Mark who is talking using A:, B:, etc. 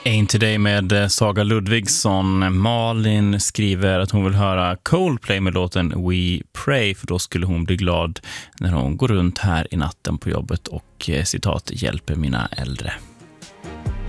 A: Ain't Today med Saga Ludvigsson. Malin skriver att hon vill höra Coldplay med låten We Pray, för då skulle hon bli glad när hon går runt här i natten på jobbet och citat hjälper mina äldre.